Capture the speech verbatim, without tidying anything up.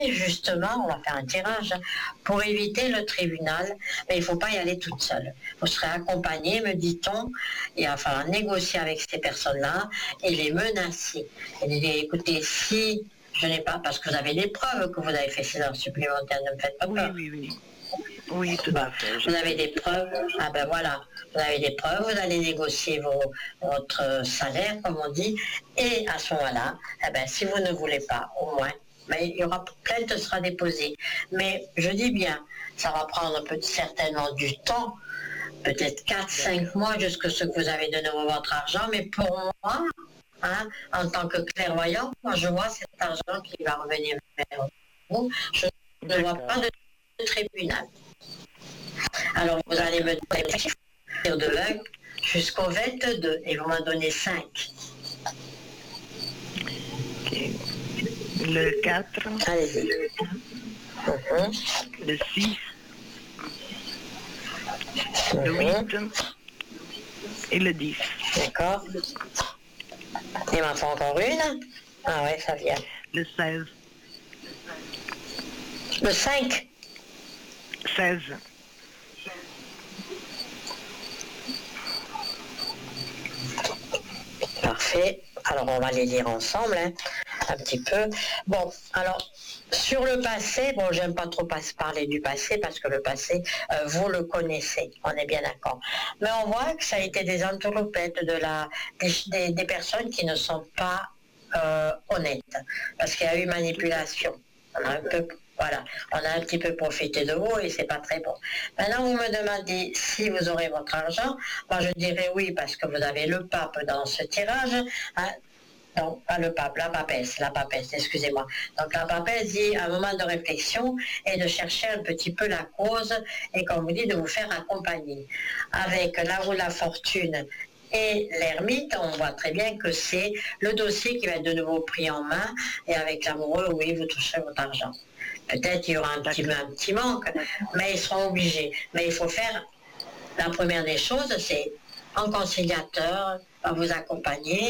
justement, on va faire un tirage pour éviter le tribunal, mais il ne faut pas y aller toute seule. Vous serez accompagné, me dit-on, et il va falloir négocier avec ces personnes-là et les menacer. Et les dire, écoutez, si je n'ai pas, parce que vous avez des preuves que vous avez fait ces heures supplémentaires, ne me faites pas peur. Oui, oui, oui. Oui, tout bon, à fait. Vous avez des preuves, ah ben voilà, vous avez des preuves, vous allez négocier vos, votre salaire, comme on dit, et à ce moment-là, eh ben, si vous ne voulez pas, au moins, mais il y aura plainte sera déposée. Mais je dis bien, ça va prendre peut certainement du temps, peut-être quatre cinq mois jusqu'à ce que vous avez de nouveau votre argent, mais pour moi, hein, en tant que clairvoyant, moi je vois cet argent qui va revenir vers vous. Je ne vois pas de tribunal. Alors vous allez me donner les chiffres de un jusqu'au vingt-deux et vous m'en donnez cinq. Okay. Le quatre. Allez-y. Uh-huh. Le six. Uh-huh. Le huit. Et le dix. D'accord. Il m'en faut encore une. Ah ouais, ça vient. Le seize. Le cinq. seize. Parfait. Alors on va les lire ensemble, hein, un petit peu. Bon, alors sur le passé, bon, j'aime pas trop parler du passé parce que le passé, euh, vous le connaissez, on est bien d'accord. Mais on voit que ça a été des entourloupettes de la, des, des, des personnes qui ne sont pas euh, honnêtes, parce qu'il y a eu manipulation. On a un peu, voilà, on a un petit peu profité de vous et c'est pas très bon. Maintenant, vous me demandez si vous aurez votre argent. Moi, je dirais oui parce que vous avez le pape dans ce tirage. Hein. Non, pas le pape, la papesse, la papesse, excusez-moi. Donc la papesse dit un moment de réflexion et de chercher un petit peu la cause et comme vous dites, de vous faire accompagner. Avec la roue de la fortune et l'ermite, on voit très bien que c'est le dossier qui va être de nouveau pris en main et avec l'amoureux, oui, vous toucherez votre argent. Peut-être qu'il y aura un petit, un petit manque, mais ils seront obligés. Mais il faut faire, la première des choses, c'est en conciliateur, à vous accompagner.